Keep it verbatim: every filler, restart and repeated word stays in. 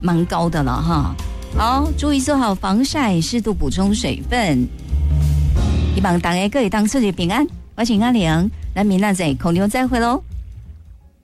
蛮高的了哈。好，注意做好防晒，适度补充水分。希望大家可以当出去平安。我是阿玲，咱明仔载空中再会喽。